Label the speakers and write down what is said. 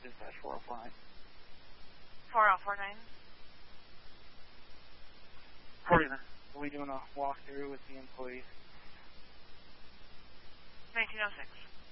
Speaker 1: dispatch 4049.
Speaker 2: 4049.
Speaker 1: 49. We'll be doing a walkthrough with the employees.
Speaker 2: 1906.